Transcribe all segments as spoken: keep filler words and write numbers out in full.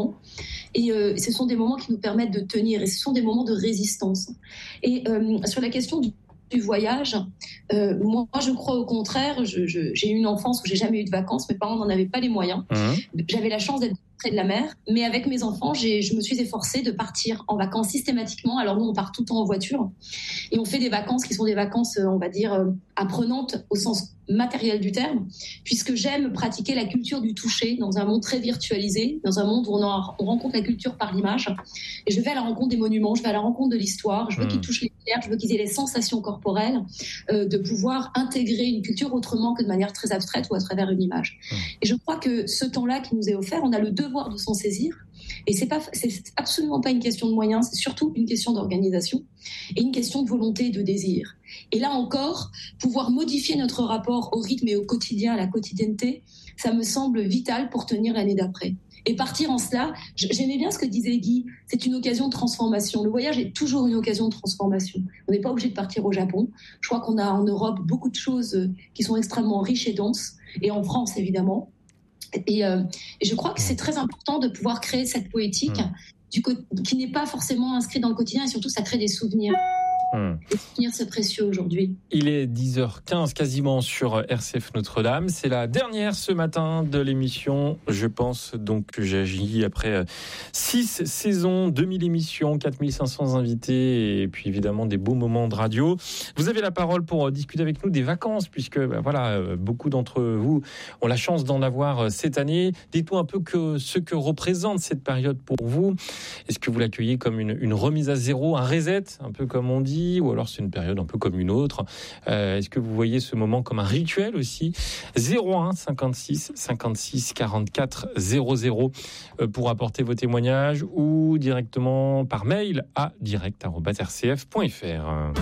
Et euh, ce sont des moments qui nous permettent de tenir, et ce sont des moments de résistance. Et euh, sur la question du, du voyage, euh, moi je crois au contraire, je, je, j'ai eu une enfance où j'ai jamais eu de vacances, mes parents n'en avaient pas les moyens. Mmh. J'avais la chance d'être près de la mer, mais avec mes enfants, j'ai, je me suis efforcée de partir en vacances systématiquement. Alors nous, on part tout le temps en voiture et on fait des vacances qui sont des vacances, on va dire, euh, apprenantes au sens matériel du terme, puisque j'aime pratiquer la culture du toucher dans un monde très virtualisé, dans un monde où on, en, on rencontre la culture par l'image. Et je vais à la rencontre des monuments, je vais à la rencontre de l'histoire, je veux mmh. qu'ils touchent les pierres, je veux qu'ils aient les sensations corporelles, euh, de pouvoir intégrer une culture autrement que de manière très abstraite ou à travers une image. Mmh. Et je crois que ce temps-là qui nous est offert, on a le devoir de s'en saisir. Et c'est pas, c'est absolument pas une question de moyens, c'est surtout une question d'organisation et une question de volonté et de désir. Et là encore, pouvoir modifier notre rapport au rythme et au quotidien, à la quotidienneté, ça me semble vital pour tenir l'année d'après. Et partir en cela, j'aimais bien ce que disait Guy, c'est une occasion de transformation. Le voyage est toujours une occasion de transformation. On n'est pas obligé de partir au Japon. Je crois qu'on a en Europe beaucoup de choses qui sont extrêmement riches et denses, et en France évidemment. Et, euh, et je crois que c'est très important de pouvoir créer cette poétique mmh. du co- qui n'est pas forcément inscrite dans le quotidien, et surtout ça crée des souvenirs. Mmh. Les souvenirs, c'est précieux aujourd'hui. Il est dix heures quinze quasiment sur R C F Notre-Dame. C'est la dernière ce matin de l'émission. Je pense donc que j'agis après six saisons, deux mille émissions, quatre mille cinq cents invités et puis évidemment des beaux moments de radio. Vous avez la parole pour discuter avec nous des vacances puisque ben voilà, beaucoup d'entre vous ont la chance d'en avoir cette année. Dites-nous un peu que, ce que représente cette période pour vous. Est-ce que vous l'accueillez comme une, une remise à zéro, un reset, un peu comme on dit, ou alors c'est une période un peu comme une autre. Euh, est-ce que vous voyez ce moment comme un rituel aussi? zéro un cinquante-six cinquante-six quarante-quatre zéro zéro pour apporter vos témoignages ou directement par mail à direct arobase r c f point f r.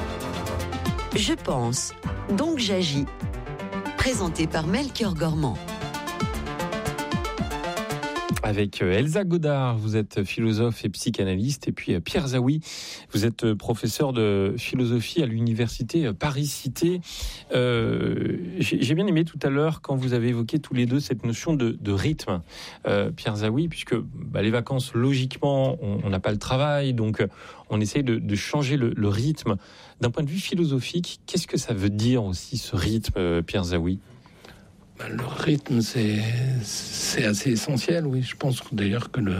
Je pense, donc j'agis. Présenté par Melchior Gormand. Avec Elsa Godard, vous êtes philosophe et psychanalyste, et puis Pierre Zaoui, vous êtes professeur de philosophie à l'université Paris-Cité. Euh, j'ai, j'ai bien aimé tout à l'heure quand vous avez évoqué tous les deux cette notion de, de rythme, euh, Pierre Zaoui, puisque bah, les vacances, logiquement, on n'a pas le travail, donc on essaye de, de changer le, le rythme. D'un point de vue philosophique, qu'est-ce que ça veut dire aussi ce rythme, Pierre Zaoui ? Le rythme, c'est, c'est assez essentiel, oui. Je pense d'ailleurs que le,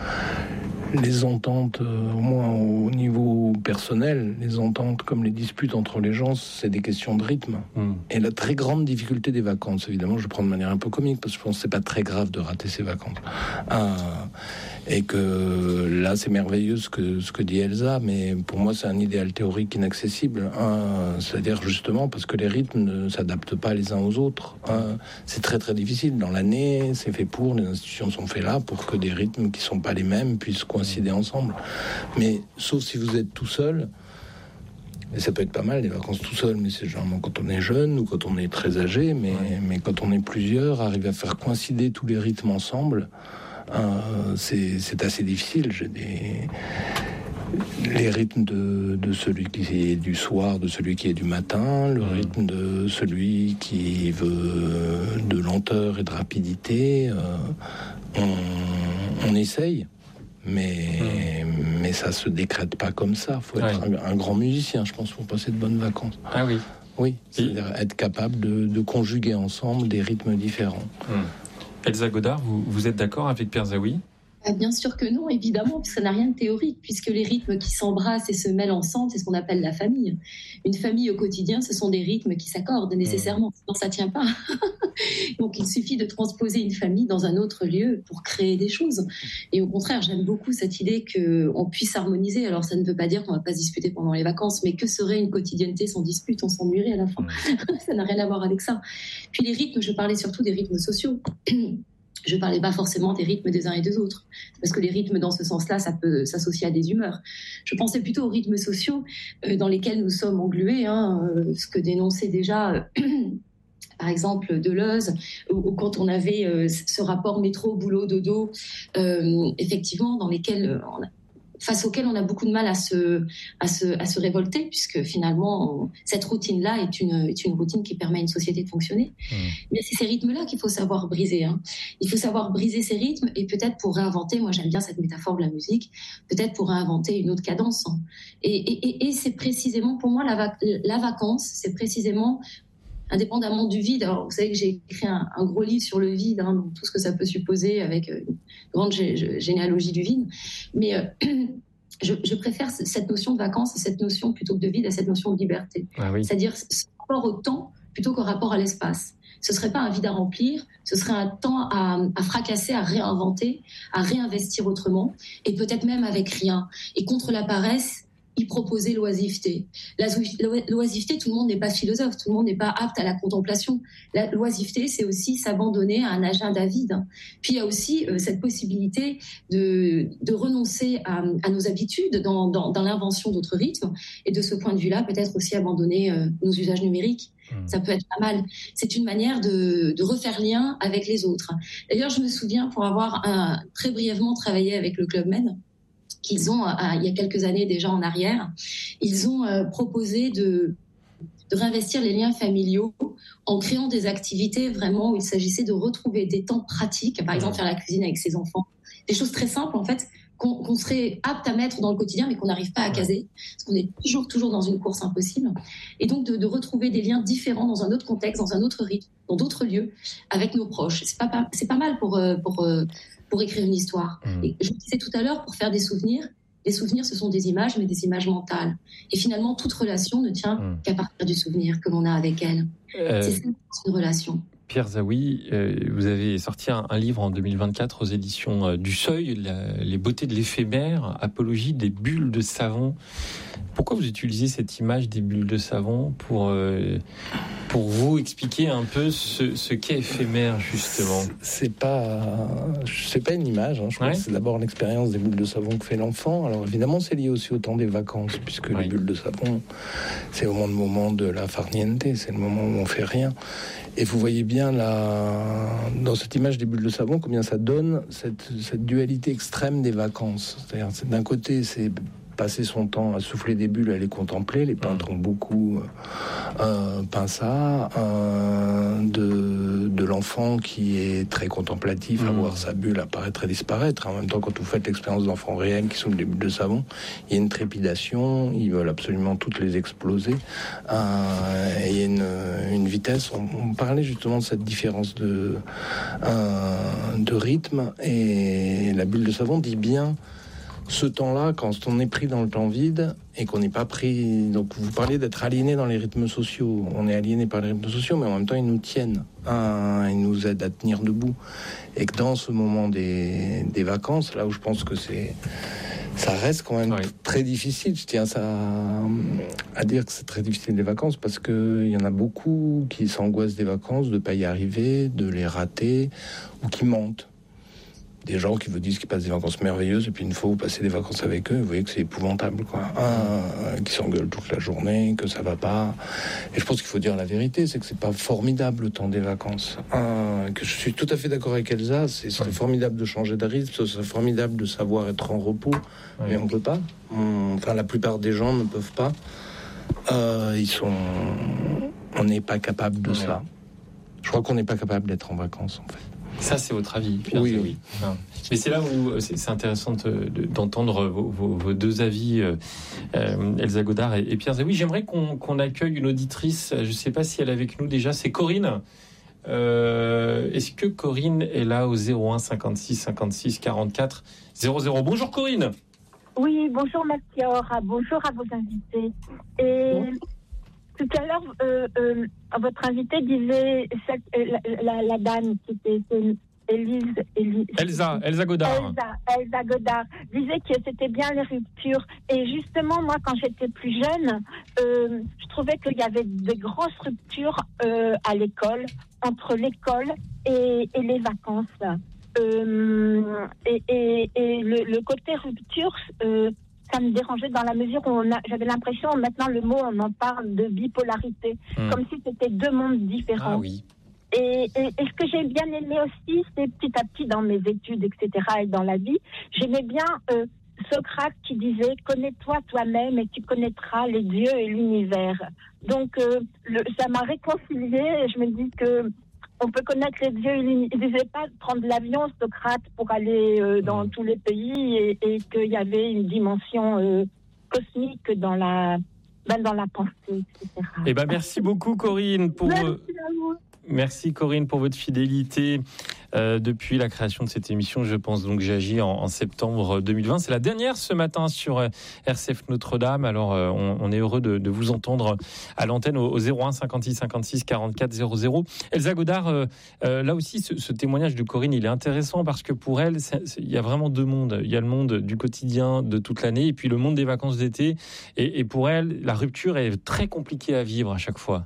les ententes, au moins au niveau personnel, les ententes comme les disputes entre les gens, c'est des questions de rythme. Mmh. Et la très grande difficulté des vacances, évidemment, je prends de manière un peu comique, parce que je pense que c'est pas très grave de rater ses vacances. Ah, et que là, c'est merveilleux ce que, ce que dit Elsa, mais pour moi, c'est un idéal théorique inaccessible. Ah, c'est-à-dire justement parce que les rythmes ne s'adaptent pas les uns aux autres. Ah, c'est très très difficile. Dans l'année, c'est fait pour, les institutions sont faites là pour que des rythmes qui sont pas les mêmes puissent coïncider ensemble. Mais sauf si vous êtes tout seul, et ça peut être pas mal les vacances tout seul, mais c'est généralement quand on est jeune ou quand on est très âgé, mais, ouais. mais quand on est plusieurs, arriver à faire coïncider tous les rythmes ensemble, euh, c'est, c'est assez difficile. J'ai des... les rythmes de, de celui qui est du soir, de celui qui est du matin, le rythme de celui qui veut de lenteur et de rapidité, euh, on, on essaye, mais, mmh. mais ça se décrète pas comme ça. Il faut être ouais. un, un grand musicien, je pense, pour passer de bonnes vacances. Ah oui. Oui, c'est-à-dire être capable de, de conjuguer ensemble des rythmes différents. Mmh. Elsa Godard, vous, vous êtes d'accord avec Pierre Zaoui ? Bien sûr que non, évidemment, parce que ça n'a rien de théorique, puisque les rythmes qui s'embrassent et se mêlent ensemble, c'est ce qu'on appelle la famille. Une famille au quotidien, ce sont des rythmes qui s'accordent nécessairement, sinon ça ne tient pas. Donc il suffit de transposer une famille dans un autre lieu pour créer des choses. Et au contraire, j'aime beaucoup cette idée qu'on puisse harmoniser. Alors ça ne veut pas dire qu'on ne va pas se disputer pendant les vacances, mais que serait une quotidienneté sans dispute? On s'ennuierait à la fin. Ça n'a rien à voir avec ça. Puis les rythmes, je parlais surtout des rythmes sociaux. Je ne parlais pas forcément des rythmes des uns et des autres, parce que les rythmes dans ce sens-là, ça peut s'associer à des humeurs. Je pensais plutôt aux rythmes sociaux euh, dans lesquels nous sommes englués, hein, euh, ce que dénonçait déjà, euh, par exemple, Deleuze, ou, ou quand on avait euh, ce rapport métro, boulot, dodo, euh, effectivement, dans lesquels euh, on a face auquel on a beaucoup de mal à se, à se, à se révolter, puisque finalement, on, cette routine-là est une, est une routine qui permet à une société de fonctionner. Mmh. Mais c'est ces rythmes-là qu'il faut savoir briser. Hein. Il faut savoir briser ces rythmes et peut-être pour réinventer, moi j'aime bien cette métaphore de la musique, peut-être pour réinventer une autre cadence. Hein. Et, et, et c'est précisément, pour moi, la, vac- la vacance, c'est précisément, indépendamment du vide. Alors, vous savez que j'ai écrit un, un gros livre sur le vide, hein, donc tout ce que ça peut supposer avec une grande gé- généalogie du vide. Mais euh, je, je préfère cette notion de vacances, cette notion plutôt que de vide, à cette notion de liberté. Ah oui. C'est-à-dire ce rapport au temps plutôt qu'au rapport à l'espace. Ce serait pas un vide à remplir, ce serait un temps à, à fracasser, à réinventer, à réinvestir autrement, et peut-être même avec rien. Et contre la paresse, y proposer l'oisiveté. La, l'oisiveté, tout le monde n'est pas philosophe, tout le monde n'est pas apte à la contemplation. La, l'oisiveté, c'est aussi s'abandonner à un agenda vide. Puis il y a aussi euh, cette possibilité de, de renoncer à, à nos habitudes dans, dans, dans l'invention d'autres rythmes, et de ce point de vue-là, peut-être aussi abandonner euh, nos usages numériques. Mmh. Ça peut être pas mal. C'est une manière de, de refaire lien avec les autres. D'ailleurs, je me souviens, pour avoir un, très brièvement travaillé avec le Club Med, qu'ils ont, il y a quelques années déjà en arrière, ils ont euh, proposé de, de réinvestir les liens familiaux en créant des activités vraiment où il s'agissait de retrouver des temps pratiques, par exemple faire la cuisine avec ses enfants, des choses très simples en fait, qu'on, qu'on serait apte à mettre dans le quotidien mais qu'on n'arrive pas à caser, parce qu'on est toujours, toujours dans une course impossible, et donc de, de retrouver des liens différents dans un autre contexte, dans un autre rythme, dans d'autres lieux, avec nos proches. C'est pas, pas, c'est pas mal pour... pour pour écrire une histoire. Mmh. Et je disais tout à l'heure, pour faire des souvenirs, les souvenirs, ce sont des images, mais des images mentales. Et finalement, toute relation ne tient mmh. qu'à partir du souvenir que l'on a avec elle. Euh, c'est ça, une relation. Pierre Zaoui, euh, vous avez sorti un, un livre en deux mille vingt-quatre aux éditions euh, du Seuil, la, Les beautés de l'éphémère, apologie des bulles de savon. Pourquoi vous utilisez cette image des bulles de savon pour, euh, pour vous expliquer un peu ce, ce qu'est éphémère, justement? C'est pas, c'est pas une image, hein. Je crois ouais. que c'est d'abord l'expérience des bulles de savon que fait l'enfant. Alors évidemment, c'est lié aussi au temps des vacances, puisque ouais. les bulles de savon, c'est au moment, le moment de la farniente, c'est le moment où on fait rien. Et vous voyez bien la, dans cette image des bulles de savon combien ça donne cette, cette dualité extrême des vacances. C'est-à-dire, c'est, d'un côté, c'est passer son temps à souffler des bulles, à les contempler. Les peintres ont beaucoup euh, peint ça. Euh, de, de l'enfant qui est très contemplatif, mmh. à voir sa bulle apparaître et disparaître. En même temps, quand vous faites l'expérience d'enfants réels qui soufflent des bulles de savon, il y a une trépidation, ils veulent absolument toutes les exploser. Euh, et il y a une, une vitesse. On, on parlait justement de cette différence de, euh, de rythme. Et la bulle de savon dit bien ce temps-là, quand on est pris dans le temps vide et qu'on n'est pas pris... Donc, vous parliez d'être aliéné dans les rythmes sociaux. On est aliéné par les rythmes sociaux, mais en même temps, ils nous tiennent. Hein, ils nous aident à tenir debout. Et que dans ce moment des, des vacances, là où je pense que c'est... Ça reste quand même oui. très difficile. Je tiens ça à, à dire que c'est très difficile les vacances parce qu'il y en a beaucoup qui s'angoissent des vacances, de ne pas y arriver, de les rater ou qui mentent. Des gens qui vous disent qu'ils passent des vacances merveilleuses et puis une fois vous passez des vacances avec eux, vous voyez que c'est épouvantable, quoi. Un, qui s'engueule toute la journée, que ça va pas. Et je pense qu'il faut dire la vérité, c'est que c'est pas formidable le temps des vacances. Un, que je suis tout à fait d'accord avec Elsa, c'est, ce serait formidable de changer de rythme, ce serait formidable de savoir être en repos, oui. mais on peut pas. On, enfin, la plupart des gens ne peuvent pas. Euh, ils sont, on n'est pas capable de oui. ça. Je crois qu'on n'est pas capable d'être en vacances, en fait. Ça, c'est votre avis, Pierre. Oui, oui. Ah. Mais c'est là où c'est, c'est intéressant de, de, d'entendre vos, vos, vos deux avis, euh, Elsa Godard et, et Pierre Zaoui. J'aimerais qu'on, qu'on accueille une auditrice. Je ne sais pas si elle est avec nous déjà. C'est Corinne. Euh, est-ce que Corinne est là au zéro un cinquante-six cinquante-six quarante-quatre zéro zéro? Bonjour Corinne. Oui, bonjour Melchior. Bonjour à vos invités. Et... Bon. Tout à l'heure, euh, euh, votre invité disait cette, la, la, la dame qui était Élise, Élise, Elsa, Elsa Godard. Elsa, Elsa Godard disait que c'était bien les ruptures. Et justement, moi, quand j'étais plus jeune, euh, je trouvais qu'il y avait de grosses ruptures euh, à l'école, entre l'école et, et les vacances. Euh, et, et, et le, le côté rupture... Euh, ça me dérangeait dans la mesure où on a, j'avais l'impression, maintenant le mot, on en parle de bipolarité, mmh. comme si c'était deux mondes différents. Ah oui. Et, et, et ce que j'ai bien aimé aussi, c'est petit à petit dans mes études, et cetera, et dans la vie, j'aimais bien euh, Socrate qui disait « Connais-toi toi-même et tu connaîtras les dieux et l'univers ». Donc, euh, le, ça m'a réconciliée et je me dis que on peut connaître les dieux et l'univers. Il ne disait pas de prendre l'avion, Socrate, pour aller euh, dans mmh. tous les pays et, et qu'il y avait une dimension euh, cosmique dans la, ben, dans la pensée, et cetera. Eh ben, merci beaucoup, Corinne, pour... Merci à vous. Merci Corinne pour votre fidélité euh, depuis la création de cette émission. Je pense donc j'agis en, en septembre deux mille vingt. C'est la dernière ce matin sur euh, R C F Notre-Dame. Alors euh, on, on est heureux de, de vous entendre à l'antenne au, au zéro un cinquante-six cinquante-six quarante-quatre zéro zéro. Elsa Godard, euh, euh, là aussi ce, ce témoignage de Corinne, il est intéressant parce que pour elle, c'est, c'est, il y a vraiment deux mondes. Il y a le monde du quotidien de toute l'année et puis le monde des vacances d'été. Et, et pour elle, la rupture est très compliquée à vivre à chaque fois.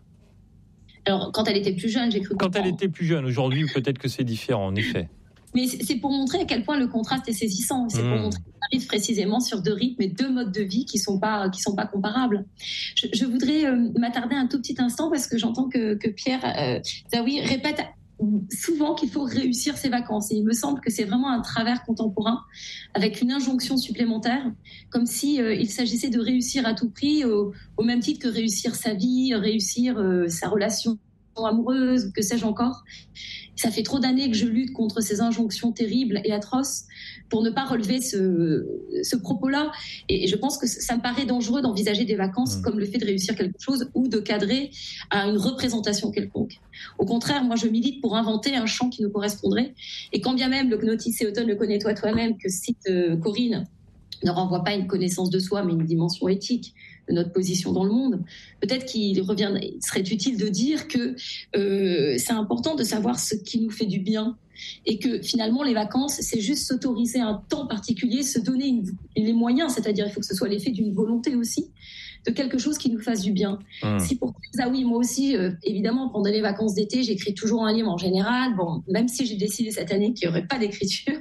Alors, quand elle était plus jeune, j'ai cru Quand comprendre. elle était plus jeune, aujourd'hui, peut-être que c'est différent, en effet. Mais c'est pour montrer à quel point le contraste est saisissant. C'est mmh. pour montrer qu'on arrive précisément sur deux rythmes et deux modes de vie qui ne sont pas, qui sont pas comparables. Je, je voudrais euh, m'attarder un tout petit instant parce que j'entends que, que Pierre euh, Zaouy répète souvent qu'il faut réussir ses vacances. Et il me semble que c'est vraiment un travers contemporain avec une injonction supplémentaire, comme si euh, il s'agissait de réussir à tout prix, au, au même titre que réussir sa vie, réussir euh, sa relation amoureuse, que sais-je encore. Ça fait trop d'années que je lutte contre ces injonctions terribles et atroces pour ne pas relever ce, ce propos-là. Et je pense que ça me paraît dangereux d'envisager des vacances mmh. comme le fait de réussir quelque chose ou de cadrer à une représentation quelconque. Au contraire, moi, je milite pour inventer un champ qui nous correspondrait. Et quand bien même le Gnotis et Automne, le connais-toi toi-même, que cite euh, Corinne, ne renvoie pas une connaissance de soi, mais une dimension éthique de notre position dans le monde. Peut-être qu'il revient, il serait utile de dire que euh, c'est important de savoir ce qui nous fait du bien et que finalement les vacances, c'est juste s'autoriser un temps particulier, se donner une, les moyens, c'est-à-dire il faut que ce soit l'effet d'une volonté aussi, de quelque chose qui nous fasse du bien. Mmh. Si pour ça, oui, moi aussi, euh, évidemment, pendant les vacances d'été, j'écris toujours un livre en général. Bon, même si j'ai décidé cette année qu'il n'y aurait pas d'écriture.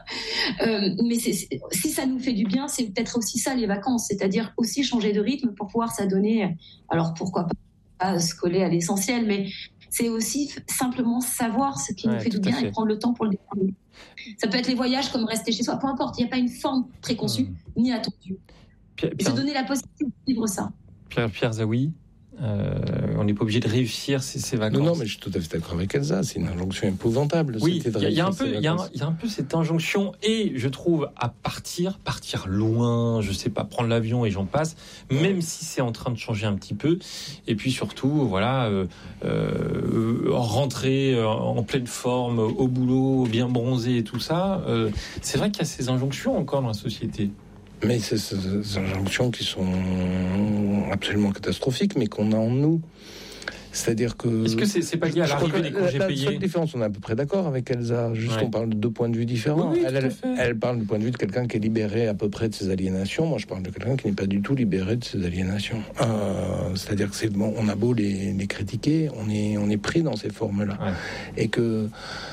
euh, mais c'est, c'est, si ça nous fait du bien, c'est peut-être aussi ça les vacances, c'est-à-dire aussi changer de rythme pour pouvoir s'adonner. Alors pourquoi pas se coller à l'essentiel, mais c'est aussi simplement savoir ce qui ouais, nous fait du bien fait. Et prendre le temps pour le découvrir. Ça peut être les voyages comme rester chez soi, peu importe, il n'y a pas une forme préconçue mmh. ni attendue. Pierre, et se donner la possibilité de vivre ça. Pierre, Pierre Zaouy, euh, on n'est pas obligé de réussir ces, ces vacances. Non, non, mais je suis tout à fait d'accord avec Elsa. C'est une injonction épouvantable. Oui, il y, y a un peu, il y, y a un peu cette injonction et je trouve à partir, partir loin, je sais pas, prendre l'avion et j'en passe, même ouais. si c'est en train de changer un petit peu. Et puis surtout, voilà, euh, euh, rentrer en pleine forme au boulot, bien bronzé et tout ça. Euh, c'est vrai qu'il y a ces injonctions encore dans la société. Mais c'est ces injonctions qui sont absolument catastrophiques, mais qu'on a en nous. C'est-à-dire que... Est-ce que c'est, c'est pas lié à l'arrivée des congés payés ? La seule différence, on est à peu près d'accord avec Elsa, juste ouais. on parle de deux points de vue différents. Oui, oui, elle, elle, elle parle du point de vue de quelqu'un qui est libéré à peu près de ses aliénations. Moi, je parle de quelqu'un qui n'est pas du tout libéré de ses aliénations. Euh, c'est-à-dire que c'est bon, on a beau les, les critiquer, on est, on est pris dans ces formes-là. Ouais. Et que...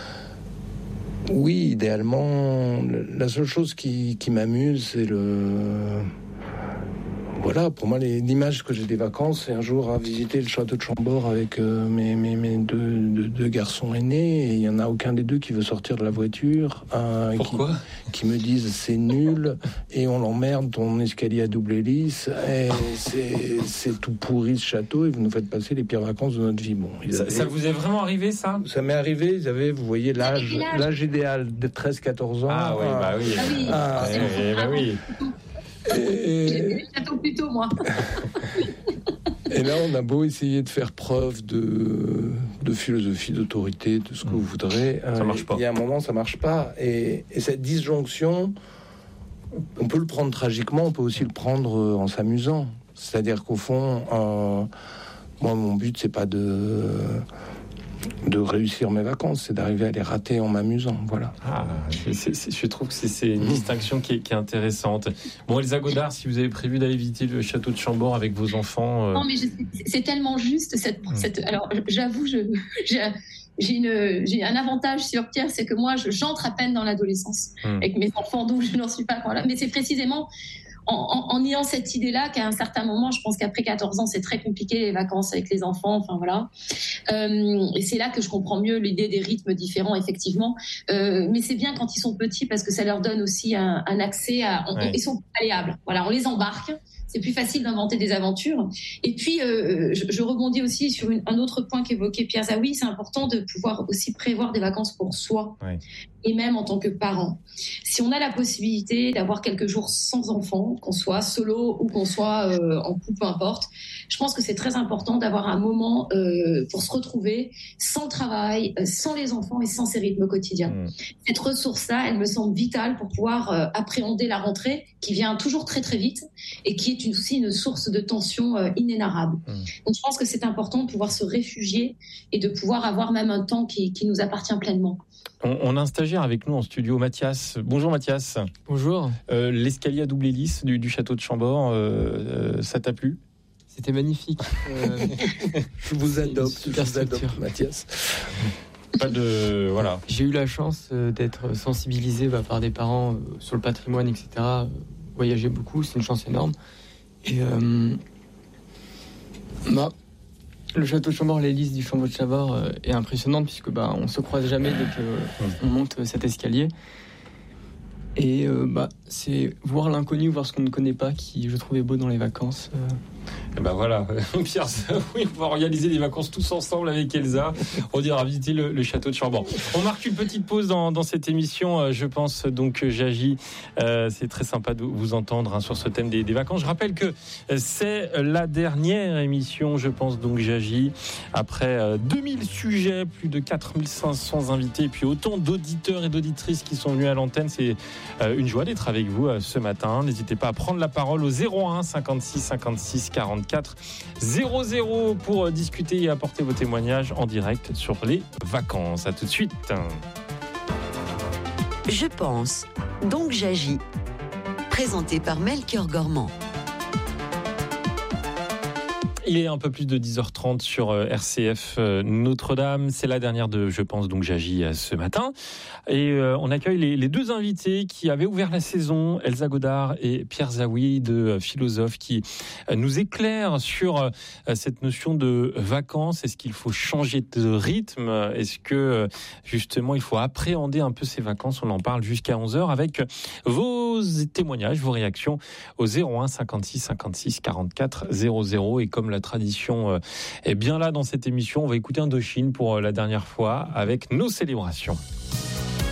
Oui, idéalement, la seule chose qui, qui m'amuse, c'est le... Voilà, pour moi, les, l'image que j'ai des vacances, c'est un jour à visiter le château de Chambord avec euh, mes, mes, mes deux, deux, deux garçons aînés, et il n'y en a aucun des deux qui veut sortir de la voiture. Euh, Pourquoi ? qui, qui me disent c'est nul, et on l'emmerde, ton escalier à double hélice, et c'est, c'est tout pourri ce château, et vous nous faites passer les pires vacances de notre vie. Bon, ça, avaient, ça vous est vraiment arrivé, ça ? Ça m'est arrivé, ils avaient, vous voyez, l'âge, l'âge idéal de treize quatorze ans. Ah oui, bah oui. Ah oui, ah, c'est eh, bah oui. Et... J'ai vu le château plus tôt, moi. Et là, on a beau essayer de faire preuve de, de philosophie, d'autorité, de ce que mmh. vous voudrez. Ça marche pas. Il y a un moment, ça marche pas. Et, et cette disjonction, on peut le prendre tragiquement, on peut aussi le prendre en s'amusant. C'est-à-dire qu'au fond, euh, moi, mon but, c'est pas de... de réussir mes vacances, c'est d'arriver à les rater en m'amusant, voilà. Ah, c'est, c'est, je trouve que c'est, c'est une distinction qui est, qui est intéressante. Bon, Elsa Godard, si vous avez prévu d'aller visiter le château de Chambord avec vos enfants... Euh... Non, mais je, c'est tellement juste, cette, mmh. cette, alors j'avoue, je, j'ai, j'ai, une, j'ai un avantage sur Pierre, c'est que moi, je, j'entre à peine dans l'adolescence mmh. avec mes enfants, donc je n'en suis pas encore là. Mais c'est précisément... en, en ayant cette idée-là qu'à un certain moment, je pense qu'après quatorze ans, c'est très compliqué les vacances avec les enfants. Enfin voilà. Euh, et c'est là que je comprends mieux l'idée des rythmes différents, effectivement. Euh, mais c'est bien quand ils sont petits parce que ça leur donne aussi un, un accès à. On, ouais. Ils sont malléables. Voilà, on les embarque. C'est plus facile d'inventer des aventures. Et puis, euh, je, je rebondis aussi sur une, un autre point qu'évoquait Pierre Zaouy. C'est important de pouvoir aussi prévoir des vacances pour soi, ouais. Et même en tant que parent. Si on a la possibilité d'avoir quelques jours sans enfant, qu'on soit solo ou qu'on soit euh, en couple, peu importe, je pense que c'est très important d'avoir un moment euh, pour se retrouver sans travail, euh, sans les enfants et sans ces rythmes quotidiens. Mmh. Cette ressource-là, elle me semble vitale pour pouvoir euh, appréhender la rentrée qui vient toujours très très vite et qui est aussi une source de tension euh, inénarrable. Mmh. Donc je pense que c'est important de pouvoir se réfugier et de pouvoir avoir même un temps qui, qui nous appartient pleinement. On, on a un stagiaire avec nous en studio, Mathias. Bonjour Mathias. Bonjour. Euh, l'escalier à double hélice du, du château de Chambord, euh, euh, ça t'a plu ? C'était magnifique. Euh, je vous adopte, super je vous adopte, Mathias. Pas de voilà. J'ai eu la chance d'être sensibilisé bah, par des parents euh, sur le patrimoine, et cetera. Euh, voyager beaucoup, c'est une chance énorme. Et euh, bah, le château de Chambord, l'hélice du château de Chambord euh, est impressionnante puisque bah, on se croise jamais dès qu'on monte cet escalier. Et euh, bah, c'est voir l'inconnu, voir ce qu'on ne connaît pas, qui je trouvais beau dans les vacances. Euh... Et ben voilà, Pierre, oui, on va organiser des vacances tous ensemble avec Elsa. On ira visiter le, le château de Chambord. On marque une petite pause dans, dans cette émission. Je pense donc j'agis. Euh, c'est très sympa de vous entendre hein, sur ce thème des, des vacances. Je rappelle que c'est la dernière émission. Je pense donc j'agis après euh, deux mille sujets, plus de quatre mille cinq cents invités, et puis autant d'auditeurs et d'auditrices qui sont venus à l'antenne. C'est euh, une joie d'être avec vous euh, ce matin. N'hésitez pas à prendre la parole au zéro un cinquante-six cinquante-six quarante-quatre zéro zéro pour discuter et apporter vos témoignages en direct sur les vacances. À tout de suite. Je pense, donc j'agis. Présenté par Melchior Gormand. Il est un peu plus de dix heures trente sur R C F Notre-Dame. C'est la dernière de Je pense donc j'agis ce matin. Et on accueille les, les deux invités qui avaient ouvert la saison, Elsa Godard et Pierre Zaouy, deux philosophes qui nous éclairent sur cette notion de vacances. Est-ce qu'il faut changer de rythme ? Est-ce que justement il faut appréhender un peu ces vacances ? On en parle jusqu'à onze heures avec vos témoignages, vos réactions au zéro un cinquante-six cinquante-six quarante-quatre zéro zéro. Et comme la tradition est bien là dans cette émission, on va écouter Indochine pour la dernière fois avec Nos célébrations.